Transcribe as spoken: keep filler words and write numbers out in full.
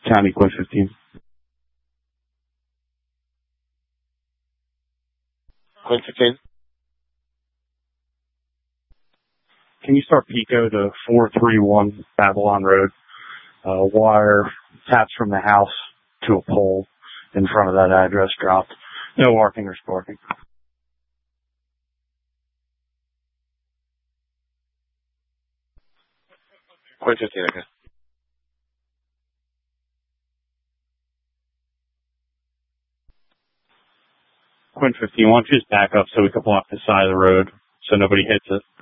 County Quinn fifteen. Quinn fifteen. Can you start Pico to four three one Babylon Road? Uh, wire taps from the house to a pole in front of that address dropped. No arcing or sparking. Quinn fifteen, okay. Quinn fifteen, why don't you just back up so we can block the side of the road so nobody hits it?